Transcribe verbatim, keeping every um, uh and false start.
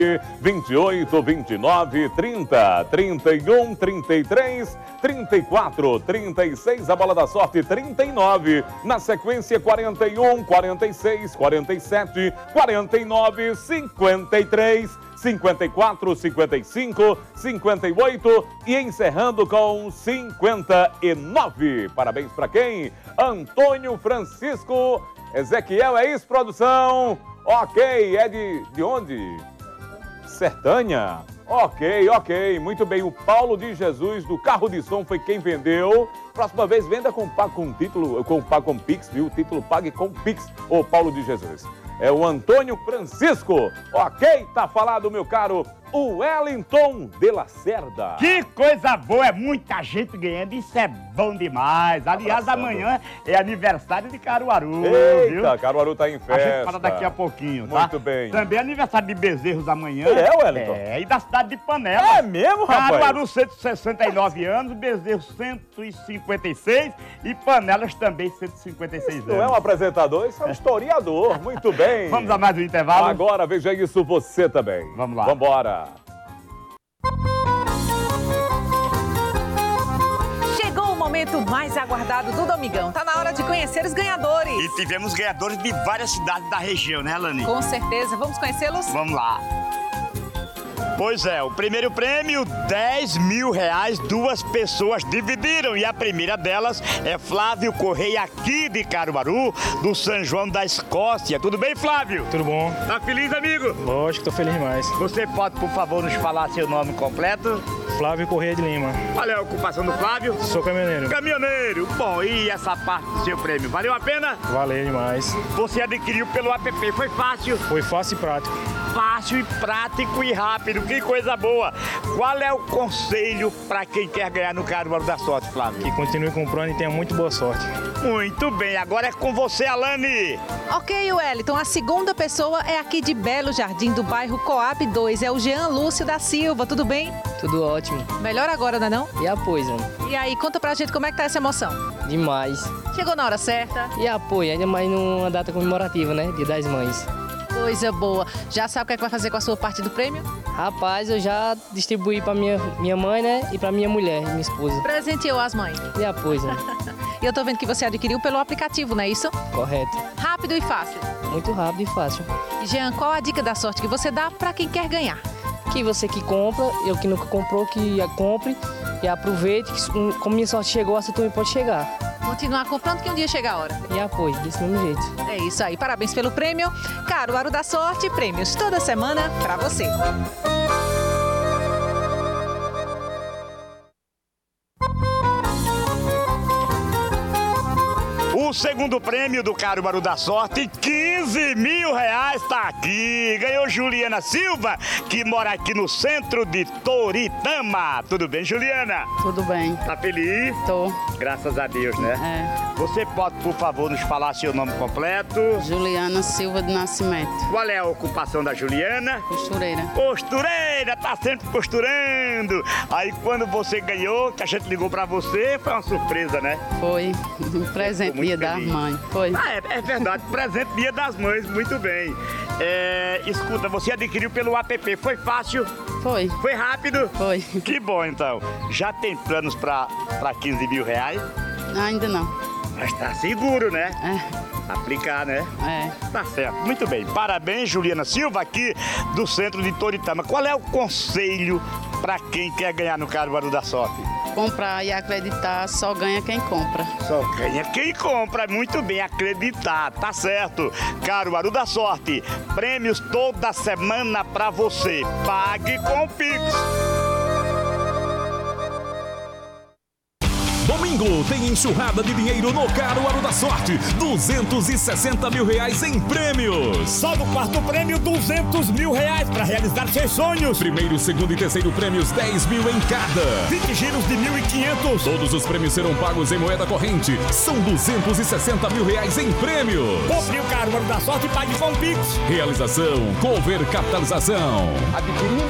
vinte e oito, vinte e nove, trinta, trinta e um, trinta e três, trinta e quatro, trinta e seis, a bola da sorte trinta e nove, na sequência quarenta e um, quarenta e seis, quarenta e sete, quarenta e nove, cinquenta e três, cinquenta e quatro, cinquenta e cinco, cinquenta e oito e encerrando com cinquenta e nove. Parabéns para quem? Antônio Francisco Ezequiel, é isso, produção? Ok, é de, de onde? Sertânia? Ok, ok, muito bem. O Paulo de Jesus, do Carro de Som, foi quem vendeu. Próxima vez, venda com, com título, com, com Pix, viu? O título pague com Pix, ô Paulo de Jesus. É o Antônio Francisco. Ok, tá falado, meu caro, o Wellington de Lacerda. Que coisa boa, é muita gente ganhando, isso é bom demais. Aliás, Abraçando. Amanhã é aniversário de Caruaru, Eita, viu? Caruaru tá em festa. A gente fala daqui a pouquinho, tá? Muito bem. Também é aniversário de Bezerros amanhã. É, Wellington? É, e da cidade de Panela. É mesmo, rapaz? Caruaru, cento e sessenta e nove anos, Bezerros, cento e cinquenta e seis e Panelas também, cento e cinquenta e seis Isso anos. não é um apresentador, isso é um historiador. Muito bem. Vamos a mais um intervalo? Agora, veja isso você também. Vamos lá. Vambora. Chegou o momento mais aguardado do Domingão. Tá na hora de conhecer os ganhadores. E tivemos ganhadores de várias cidades da região, né, Lani? Com certeza. Vamos conhecê-los? Vamos lá. Pois é, o primeiro prêmio, dez mil reais, duas pessoas dividiram. E a primeira delas é Flávio Correia, aqui de Caruaru, do São João da Escócia. Tudo bem, Flávio? Tudo bom? Tá feliz, amigo? Lógico, tô feliz demais. Você pode, por favor, nos falar seu nome completo? Flávio Correia de Lima. Qual é a ocupação do Flávio? Sou caminhoneiro. Caminhoneiro. Bom, e essa parte do seu prêmio, valeu a pena? Valeu demais. Você adquiriu pelo app, foi fácil? Foi fácil e prático. Fácil e prático e rápido, que coisa boa! Qual é o conselho para quem quer ganhar no Caruaru da Sorte, Flávio? Que continue comprando e tenha muito boa sorte. Muito bem, agora é com você, Alane. Ok, Wellington, a segunda pessoa é aqui de Belo Jardim, do bairro Coab dois. É o Jean Lúcio da Silva, tudo bem? Tudo ótimo. Melhor agora, não é não? E apoio, Zana? E aí, conta pra gente como é que tá essa emoção. Demais. Chegou na hora certa? E apoio, ainda mais numa data comemorativa, né? Dia das Mães. Coisa boa. Já sabe o que é que vai fazer com a sua parte do prêmio? Rapaz, eu já distribuí pra minha, minha mãe, né? E pra minha mulher, minha esposa. Presenteou as mães. E apoio, Zana? E eu tô vendo que você adquiriu pelo aplicativo, não é isso? Correto. Rápido e fácil. Muito rápido e fácil. E Jean, qual a dica da sorte que você dá pra quem quer ganhar? Que você que compra, eu que nunca comprou, que compre e aproveite, que como minha sorte chegou, a sua também pode chegar. Continuar comprando que um dia chega a hora. E apoio, desse mesmo jeito. É isso aí, parabéns pelo prêmio. Caruaru da Sorte, prêmios toda semana pra você. O segundo prêmio do Caruaru da Sorte, quinze mil reais, tá aqui. Ganhou Juliana Silva, que mora aqui no centro de Toritama. Tudo bem, Juliana? Tudo bem. Tá feliz? Tô. Graças a Deus, né? É. Você pode, por favor, nos falar seu nome completo? Juliana Silva de Nascimento. Qual é a ocupação da Juliana? Costureira. Costureira, tá sempre costurando. Aí quando você ganhou, que a gente ligou pra você, foi uma surpresa, né? Foi. Um presente, muito dia das feliz. mães. Foi. Ah, é, é verdade, presente dia das mães, muito bem. É, escuta, você adquiriu pelo app, foi fácil? Foi. Foi rápido? Foi. Que bom, então. Já tem planos pra, pra quinze mil reais? Ainda não. Mas tá seguro, né? É. Aplicar, né? É. Tá certo, muito bem. Parabéns, Juliana Silva, aqui do centro de Toritama. Qual é o conselho para quem quer ganhar no Caruaru da Sorte? Comprar e acreditar, só ganha quem compra. Só ganha quem compra, muito bem, acreditar, tá certo. Caruaru da Sorte, prêmios toda semana pra você. Pague com o Pix. Domingo tem enxurrada de dinheiro no Caruaru da Sorte. duzentos e sessenta mil reais em prêmios. Só no quarto prêmio, duzentos mil reais para realizar seus sonhos. Primeiro, segundo e terceiro prêmios, dez mil em cada. vinte giros de mil e quinhentos. Todos os prêmios serão pagos em moeda corrente. São duzentos e sessenta mil reais em prêmios. Compre o Caruaru da Sorte e pague com o Pix. Realização Cover Capitalização. Adquirindo